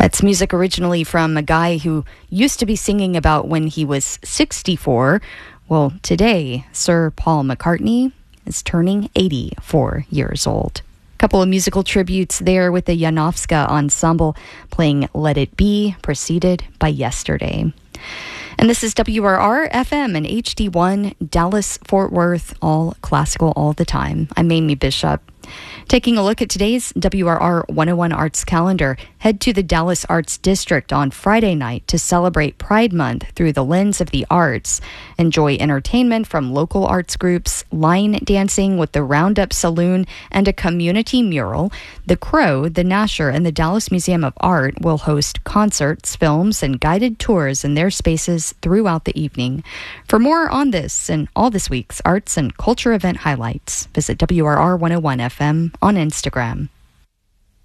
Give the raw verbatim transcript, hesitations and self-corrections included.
That's music originally from a guy who used to be singing about when he was sixty-four. Well, today, Sir Paul McCartney is turning eighty-four years old. A couple of musical tributes there with the Janowska Ensemble playing Let It Be, preceded by Yesterday. And this is W R R F M and H D one, Dallas, Fort Worth, all classical all the time. I'm Amy Bishop. Taking a look at today's W R R one oh one Arts calendar, head to the Dallas Arts District on Friday night to celebrate Pride Month through the lens of the arts. Enjoy entertainment from local arts groups, line dancing with the Roundup Saloon, and a community mural. The Crow, the Nasher, and the Dallas Museum of Art will host concerts, films, and guided tours in their spaces throughout the evening. For more on this and all this week's arts and culture event highlights, visit W R R one oh one F M on Instagram.